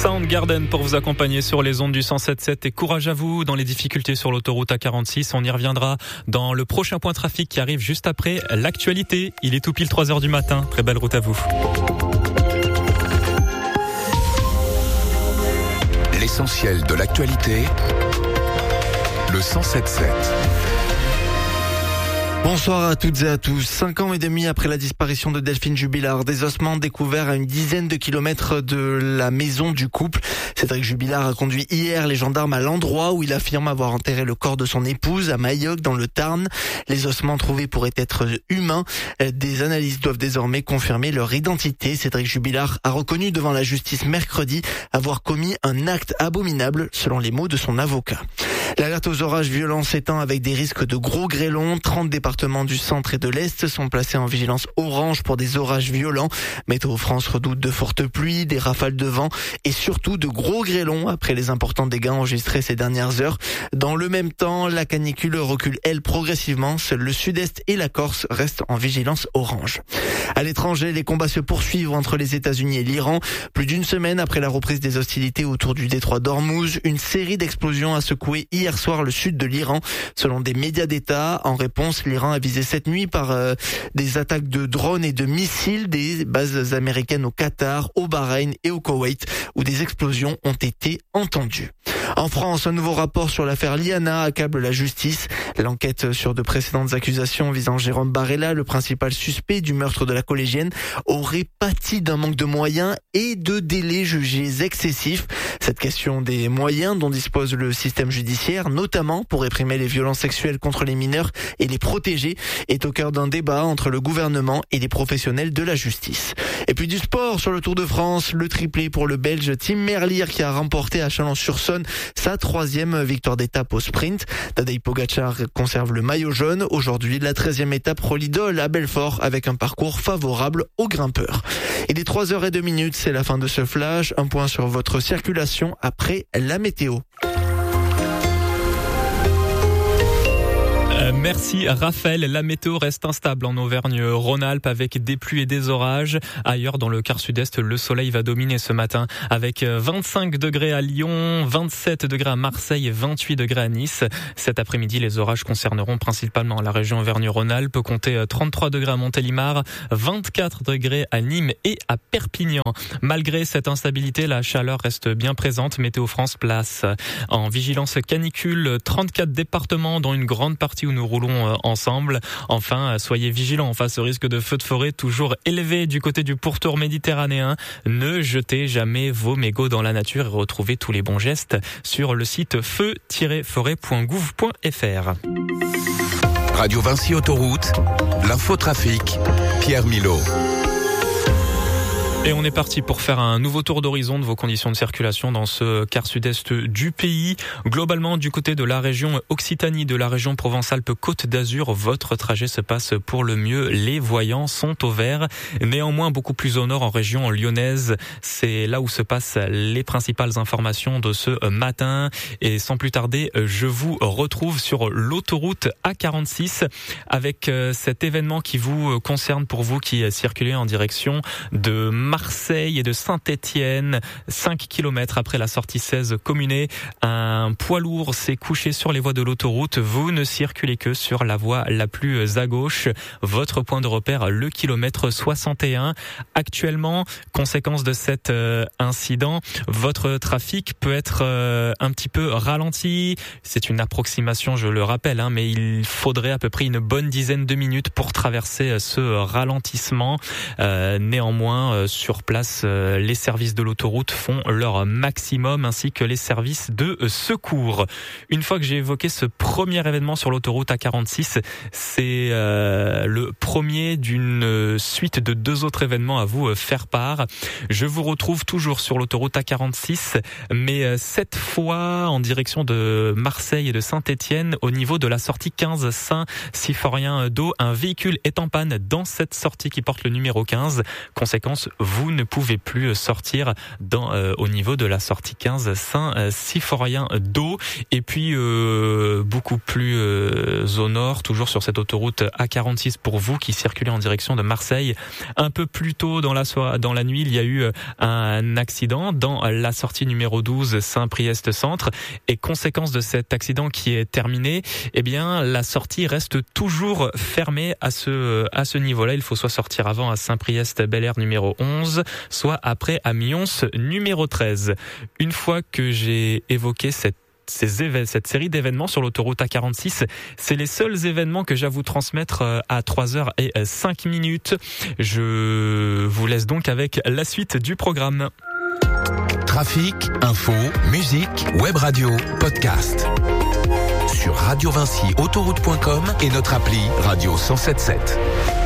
Soundgarden pour vous accompagner sur les ondes du 107.7 et courage à vous dans les difficultés sur l'autoroute A46. On y reviendra dans le prochain point trafic qui arrive juste après l'actualité. Il est tout pile 3h du matin. Très belle route à vous. L'essentiel de l'actualité, le 107.7. Bonsoir à toutes et à tous. 5 ans et demi après la disparition de Delphine Jubilard, des ossements découverts à une dizaine de kilomètres de la maison du couple. Cédric Jubilard a conduit hier les gendarmes à l'endroit où il affirme avoir enterré le corps de son épouse à Mailloc dans le Tarn. Les ossements trouvés pourraient être humains. Des analyses doivent désormais confirmer leur identité. Cédric Jubilard a reconnu devant la justice mercredi avoir commis un acte abominable, selon les mots de son avocat. L'alerte aux orages violents s'étend avec des risques de gros grêlons. 30 départements du centre et de l'Est sont placés en vigilance orange pour des orages violents. Météo France redoute de fortes pluies, des rafales de vent et surtout de gros grêlons après les importants dégâts enregistrés ces dernières heures. Dans le même temps, la canicule recule elle progressivement. Seul le sud-est et la Corse restent en vigilance orange. À l'étranger, les combats se poursuivent entre les États-Unis et l'Iran. Plus d'une semaine après la reprise des hostilités autour du détroit d'Ormuz, une série d'explosions a secoué hier soir le sud de l'Iran. Selon des médias d'État, en réponse, l'Iran a visé cette nuit par des attaques de drones et de missiles des bases américaines au Qatar, au Bahreïn et au Koweït, où des explosions ont été entendues. En France, un nouveau rapport sur l'affaire Liana accable la justice. L'enquête sur de précédentes accusations visant Jérôme Barella, le principal suspect du meurtre de la collégienne, aurait pâti d'un manque de moyens et de délais jugés excessifs. Cette question des moyens dont dispose le système judiciaire, notamment pour réprimer les violences sexuelles contre les mineurs et les protéger, est au cœur d'un débat entre le gouvernement et les professionnels de la justice. Et puis du sport sur le Tour de France, le triplé pour le Belge Tim Merlier qui a remporté à Chalon-sur-Saône sa 3e victoire d'étape au sprint. Tadej Pogačar conserve le maillot jaune. Aujourd'hui, la 13e étape relie Dole à Belfort avec un parcours favorable aux grimpeurs. Il est 3h02, c'est la fin de ce flash. Un point sur votre circulation après la météo. Merci Raphaël. La météo reste instable en Auvergne-Rhône-Alpes avec des pluies et des orages. Ailleurs dans le quart sud-est, le soleil va dominer ce matin avec 25 degrés à Lyon, 27 degrés à Marseille et 28 degrés à Nice. Cet après-midi, les orages concerneront principalement la région Auvergne-Rhône-Alpes. Comptez 33 degrés à Montélimar, 24 degrés à Nîmes et à Perpignan. Malgré cette instabilité, la chaleur reste bien présente. Météo France place en vigilance canicule 34 départements dont une grande partie où nous roulons ensemble. Enfin, soyez vigilants face au risque de feux de forêt toujours élevé du côté du pourtour méditerranéen. Ne jetez jamais vos mégots dans la nature et retrouvez tous les bons gestes sur le site feu-forêt.gouv.fr. Radio Vinci Autoroute, l'infotrafic, Pierre Milot. Et on est parti pour faire un nouveau tour d'horizon de vos conditions de circulation dans ce quart sud-est du pays. Globalement, du côté de la région Occitanie, de la région Provence-Alpes-Côte d'Azur, votre trajet se passe pour le mieux. Les voyants sont au vert. Néanmoins, beaucoup plus au nord, en région lyonnaise, c'est là où se passent les principales informations de ce matin. Et sans plus tarder, je vous retrouve sur l'autoroute A46 avec cet événement qui vous concerne pour vous qui circulez en direction de Marseille et de Saint-Étienne, 5 km après la sortie 16 Communé. Un poids lourd s'est couché sur les voies de l'autoroute. Vous ne circulez que sur la voie la plus à gauche. Votre point de repère, le kilomètre 61. Actuellement, conséquence de cet incident, votre trafic peut être un petit peu ralenti. C'est une approximation, je le rappelle, mais il faudrait à peu près une bonne dizaine de minutes pour traverser ce ralentissement. Néanmoins, sur place, les services de l'autoroute font leur maximum ainsi que les services de secours. Une fois que j'ai évoqué ce premier événement sur l'autoroute A46, c'est le premier d'une suite de 2 autres événements à vous faire part. Je vous retrouve toujours sur l'autoroute A46, mais cette fois en direction de Marseille et de Saint-Étienne au niveau de la sortie 15 Saint-Symphorien d'Eau. Un véhicule est en panne dans cette sortie qui porte le numéro 15. Conséquence, vous ne pouvez plus sortir au niveau de la sortie 15 Saint-Symphorien d'Eau. Et puis beaucoup plus au nord, toujours sur cette autoroute A46 pour vous qui circulez en direction de Marseille. Un peu plus tôt dans la nuit, il y a eu un accident dans la sortie numéro 12 Saint-Priest Centre. Et conséquence de cet accident qui est terminé, eh bien la sortie reste toujours fermée à ce niveau-là. Il faut soit sortir avant à Saint-Priest Bel Air numéro 11, soit après à Mions numéro 13. Une fois que j'ai évoqué cette série d'événements sur l'autoroute A46, c'est les seuls événements que j'ai à vous transmettre à 3h05. Je vous laisse donc avec la suite du programme. Trafic, info, musique, web radio, podcast. Sur Radio Vinci, autoroute.com et notre appli Radio 107.7.